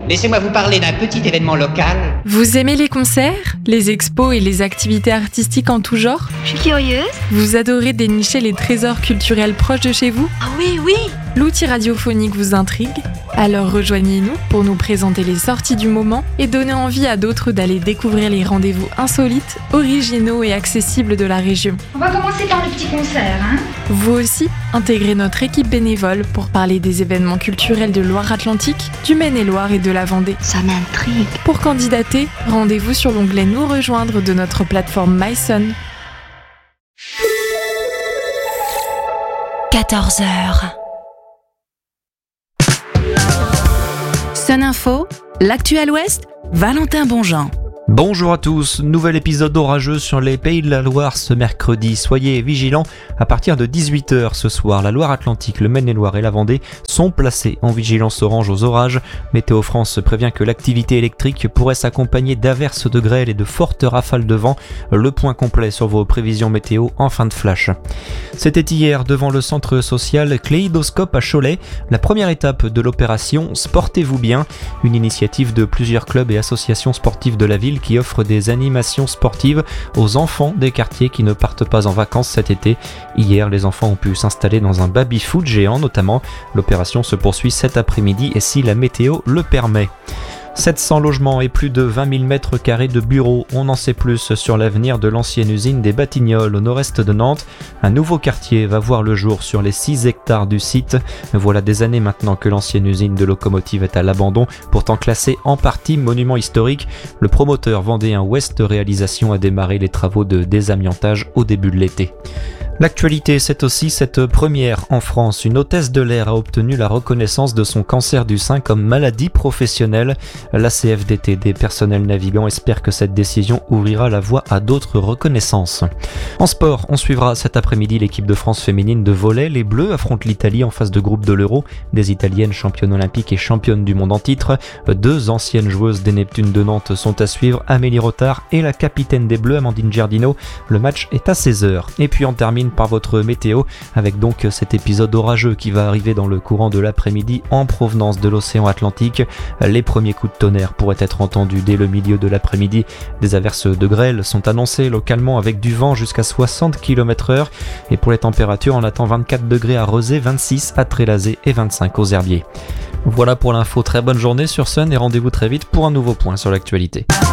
Laissez-moi vous parler d'un petit événement local. Vous aimez les concerts, les expos et les activités artistiques en tout genre ? Je suis curieuse. Vous adorez dénicher les trésors culturels proches de chez vous ? Ah oui, oui. L'outil radiophonique vous intrigue ? Alors rejoignez-nous pour nous présenter les sorties du moment et donner envie à d'autres d'aller découvrir les rendez-vous insolites, originaux et accessibles de la région. On va commencer par le petit concert, hein ? Vous aussi, intégrez notre équipe bénévole pour parler des événements culturels de Loire-Atlantique, du Maine-et-Loire et de la Vendée. Ça m'intrigue. Pour candidater, rendez-vous sur l'onglet Nous rejoindre de notre plateforme MySun. 14h. Sun Info, l'actuel Ouest, Valentin Bonjean. Bonjour à tous, nouvel épisode orageux sur les Pays de la Loire ce mercredi. Soyez vigilants, à partir de 18h ce soir, la Loire-Atlantique, le Maine-et-Loire et la Vendée sont placés en vigilance orange aux orages. Météo France prévient que l'activité électrique pourrait s'accompagner d'averses de grêle et de fortes rafales de vent. Le point complet sur vos prévisions météo en fin de flash. C'était hier devant le centre social Kléidoscope à Cholet, la première étape de l'opération Sportez-vous bien, une initiative de plusieurs clubs et associations sportives de la ville qui offre des animations sportives aux enfants des quartiers qui ne partent pas en vacances cet été. Hier, les enfants ont pu s'installer dans un baby-foot géant notamment. L'opération se poursuit cet après-midi et si la météo le permet. 700 logements et plus de 20 000 mètres carrés de bureaux. On en sait plus sur l'avenir de l'ancienne usine des Batignolles au nord-est de Nantes. Un nouveau quartier va voir le jour sur les 6 hectares du site. Voilà des années maintenant que l'ancienne usine de locomotives est à l'abandon, pourtant classée en partie monument historique. Le promoteur vendéen Ouest Réalisation a démarré les travaux de désamiantage au début de l'été. L'actualité, c'est aussi cette première en France. Une hôtesse de l'air a obtenu la reconnaissance de son cancer du sein comme maladie professionnelle. La CFDT des personnels navigants espère que cette décision ouvrira la voie à d'autres reconnaissances. En sport, on suivra cet après-midi l'équipe de France féminine de volley. Les Bleus affrontent l'Italie en phase de groupe de l'Euro. Des Italiennes championnes olympiques et championnes du monde en titre. 2 anciennes joueuses des Neptunes de Nantes sont à suivre, Amélie Rotard et la capitaine des Bleus, Amandine Giardino. Le match est à 16h. Et puis on termine par votre météo avec donc cet épisode orageux qui va arriver dans le courant de l'après-midi en provenance de l'océan Atlantique. Les premiers coups de tonnerre pourraient être entendus dès le milieu de l'après-midi. Des averses de grêle sont annoncées localement avec du vent jusqu'à 60 km/h et pour les températures on attend 24 degrés à Rezé, 26 à Trélazé et 25 aux Herbiers. Voilà pour l'info, très bonne journée sur Sun et rendez-vous très vite pour un nouveau point sur l'actualité.